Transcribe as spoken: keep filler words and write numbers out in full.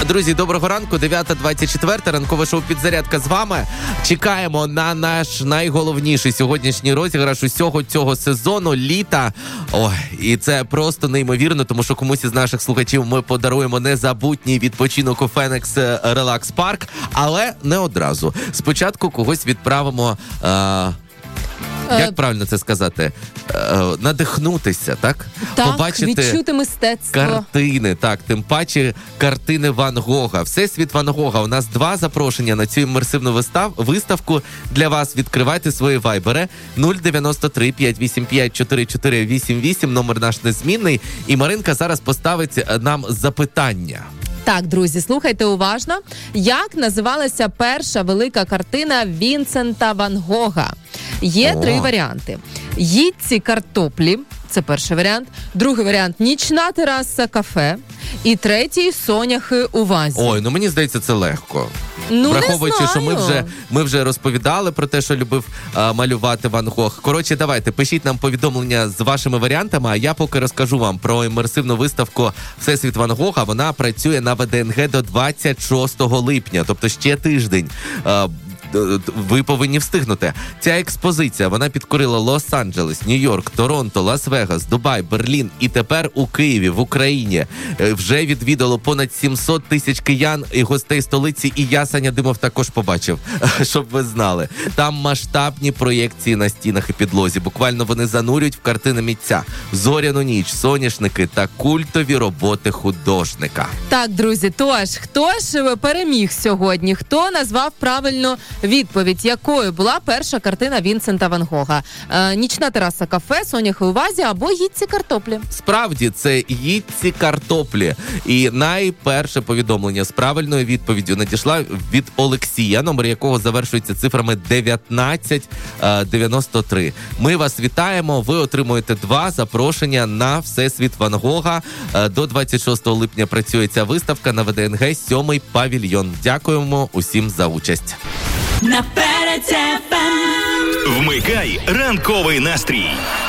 Друзі, доброго ранку, дев'ята двадцять чотири, ранкове шоу «Підзарядка» з вами. Чекаємо на наш найголовніший сьогоднішній розіграш усього цього сезону, літа. Ой, і це просто неймовірно, тому що комусь із наших слухачів ми подаруємо незабутній відпочинок у Фенекс Релакс Парк, але не одразу. Спочатку когось відправимо... Е- Як правильно це сказати? Е, надихнутися, так? Так, побачити відчути мистецтво. Картини, так, тим паче картини Ван Гога. Всесвіт Ван Гога. У нас два запрошення на цю імерсивну вистав, виставку для вас. Відкривайте свої вайбери. нуль дев'яносто три п'ятсот вісімдесят п'ять чотиряносто чотири вісімдесят вісім, номер наш незмінний. І Маринка зараз поставить нам запитання. Так, друзі, слухайте уважно. Як називалася перша велика картина Вінсента Ван Гога? Є О. три варіанти. «Їдці картоплі» – це перший варіант. Другий варіант – «Нічна тераса кафе». І третій – «Соняхи у вазі». Ой, ну мені здається, це легко. Ну, Враховуючи, не що ми знаю. вже, ми вже розповідали про те, що любив а, малювати Ван Гог. Коротше, давайте, пишіть нам повідомлення з вашими варіантами, а я поки розкажу вам про імерсивну виставку «Всесвіт Ван Гога». Вона працює на ВДНГ до двадцять шостого липня, тобто ще тиждень. А, ви повинні встигнути. Ця експозиція, вона підкорила Лос-Анджелес, Нью-Йорк, Торонто, Лас-Вегас, Дубай, Берлін і тепер у Києві, в Україні. Вже відвідало понад сімсот тисяч киян і гостей столиці, і я, Саня Димов, також побачив, щоб ви знали. Там масштабні проєкції на стінах і підлозі. Буквально вони занурюють в картини митця. Зоряну ніч, соняшники та культові роботи художника. Так, друзі, тож, хто ж переміг сьогодні? Хто назвав правильно відповідь, якою була перша картина Вінсента Ван Гога? Е, «Нічна тераса кафе», «Соняхи у вазі» або «Їдці картоплі». Справді, це «Їдці картоплі». І найперше повідомлення з правильною відповіддю надійшла від Олексія, номер якого завершується цифрами дев'ятнадцять дев'яносто три. Ми вас вітаємо, ви отримуєте два запрошення на Всесвіт Ван Гога. До двадцять шостого липня працює ця виставка на ВДНГ, сьомий павільйон. Дякуємо усім за участь. Наперед еф ем. Вмикай ранковий настрій.